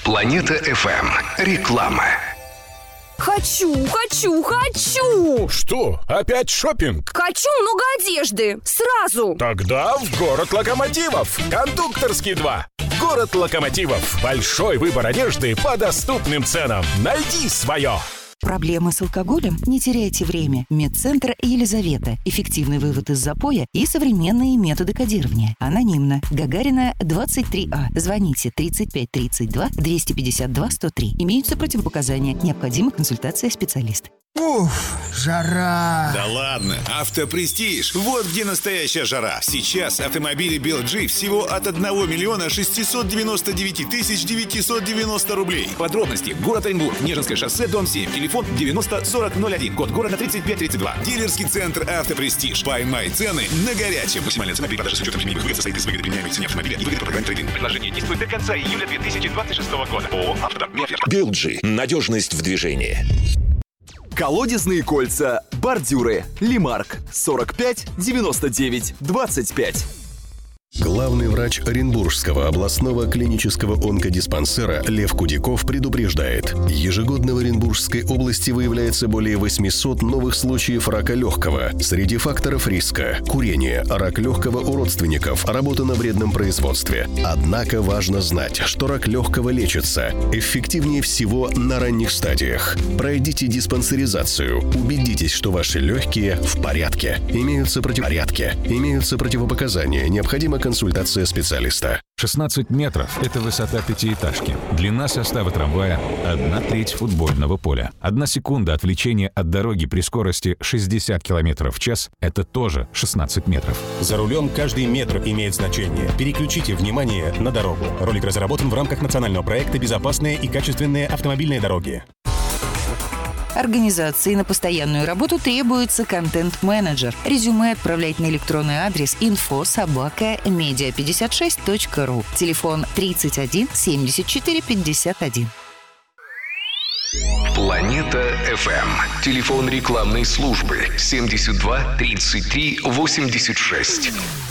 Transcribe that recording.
Планета FM. Реклама. Хочу! Что? Опять шопинг? Хочу много одежды! Сразу! Тогда в город локомотивов. Кондукторский 2. Город локомотивов. Большой выбор одежды по доступным ценам. Найди свое. Проблемы с алкоголем? Не теряйте время. Медцентр Елизавета. Эффективный вывод из запоя и современные методы кодирования. Анонимно. Гагарина, 23А. Звоните 35 32 252 103. Имеются противопоказания. Необходима консультация специалиста. Уф, жара! Да ладно, Автопрестиж. Вот где настоящая жара. Сейчас автомобили BLG всего от 1 миллиона 699 тысяч 990 рублей. Подробности. Город Оренбург, Нежинское шоссе, дом 7. Телефон 90 40 01. Код города 3532. Дилерский центр Автопрестиж. Поймай цены на горячем. Максимальная цена при продаже с учетом временных выгод состоит из выгоды применяемой цене автомобиля и выгоды по программе трейд-ин. Предложение действует до конца июля 2026 года. ООО «Автодом». BLG. Надежность в движении. Колодезные кольца, бордюры, Лимарк, 45 99 25. Главный врач Оренбургского областного клинического онкодиспансера Лев Кудяков предупреждает. Ежегодно в Оренбургской области выявляется более 800 новых случаев рака легкого. Среди факторов риска – курение, рак легкого у родственников, работа на вредном производстве. Однако важно знать, что рак легкого лечится эффективнее всего на ранних стадиях. Пройдите диспансеризацию. Убедитесь, что ваши легкие в порядке. Имеются противопоказания. Необходима консультация специалиста. 16 метров – это высота пятиэтажки. Длина состава трамвая – 1/3 футбольного поля. 1 секунда отвлечения от дороги при скорости 60 км в час – это тоже 16 метров. За рулем каждый метр имеет значение. Переключите внимание на дорогу. Ролик разработан в рамках национального проекта «Безопасные и качественные автомобильные дороги». Организации на постоянную работу требуется контент-менеджер. Резюме отправлять на электронный адрес info@media56.ru. Телефон 31 74 51. Планета FM. Телефон рекламной службы 72 33 86.